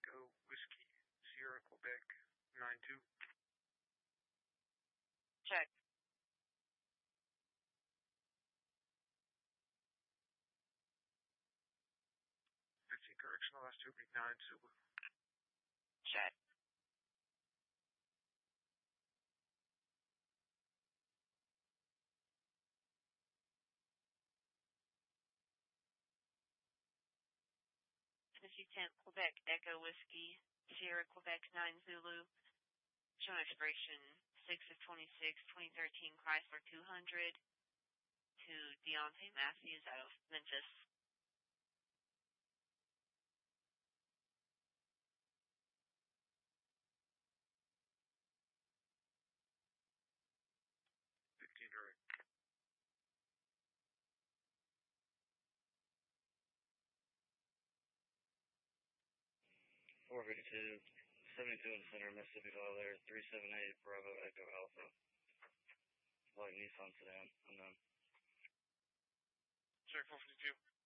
Echo Whiskey, Sierra, Quebec, 92. Check. 15 correctional, last 2 will be 9 Zulu. Check. Tennessee 10, Quebec, Echo Whiskey, Sierra, Quebec, 9 Zulu. Showing expiration 6 of 26, 2013, Chrysler 200 to Deontay Matthews out of Memphis. Direct. 452, 72 in the center, Mississippi Violator, 378, Bravo, Echo Alpha. Light Nissan sedan, unknown. Check 452.